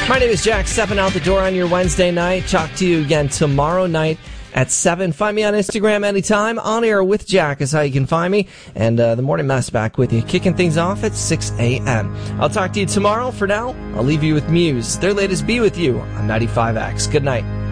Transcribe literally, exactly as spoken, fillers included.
My name is Jack, stepping out the door on your Wednesday night. Talk to you again tomorrow night at seven. Find me on Instagram anytime. On Air with Jack is how you can find me. And uh, the Morning Mess back with you, kicking things off at six a.m. I'll talk to you tomorrow. For now, I'll leave you with Muse. Their latest Be With You on ninety-five X. Good night.